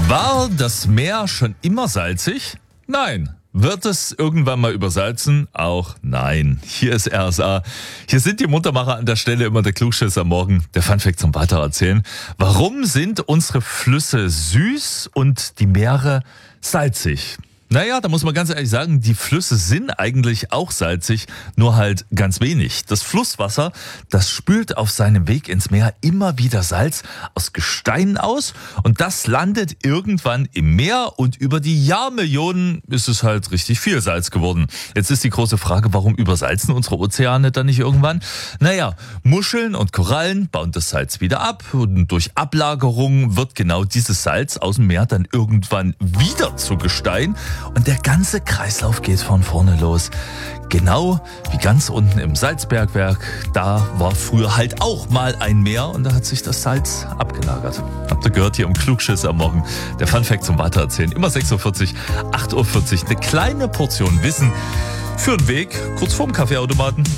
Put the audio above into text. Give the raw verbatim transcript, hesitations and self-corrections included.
War das Meer schon immer salzig? Nein. Wird es irgendwann mal übersalzen? Auch nein. Hier ist R S A. Hier sind die Muntermacher an der Stelle, immer der Klugschiss am Morgen. Der Funfact zum Weitererzählen. Warum sind unsere Flüsse süß und die Meere salzig? Naja, da muss man ganz ehrlich sagen, die Flüsse sind eigentlich auch salzig, nur halt ganz wenig. Das Flusswasser, das spült auf seinem Weg ins Meer immer wieder Salz aus Gesteinen aus und das landet irgendwann im Meer und über die Jahrmillionen ist es halt richtig viel Salz geworden. Jetzt ist die große Frage, warum übersalzen unsere Ozeane dann nicht irgendwann? Naja, Muscheln und Korallen bauen das Salz wieder ab und durch Ablagerung wird genau dieses Salz aus dem Meer dann irgendwann wieder zu Gestein. Und der ganze Kreislauf geht von vorne los. Genau wie ganz unten im Salzbergwerk. Da war früher halt auch mal ein Meer und da hat sich das Salz abgelagert. Habt ihr gehört hier im Klugschiss am Morgen. Der Funfact zum Weitererzählen. Immer sechs Uhr vierzig, acht Uhr vierzig. Eine kleine Portion Wissen für den Weg kurz vorm Kaffeeautomaten.